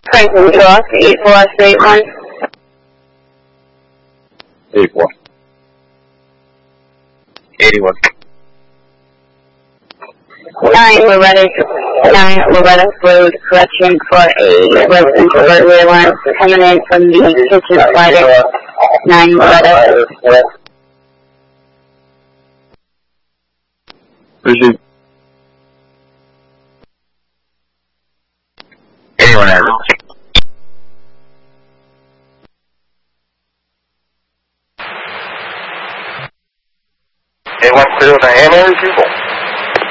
Franklin Cross, 84381. 84. 81. 9 Loretta Road, correction for a residential burglary alarm coming in from the kitchen slider. 9 Loretta. Receive. 81 average. Hey, 1 clear with Diana, people.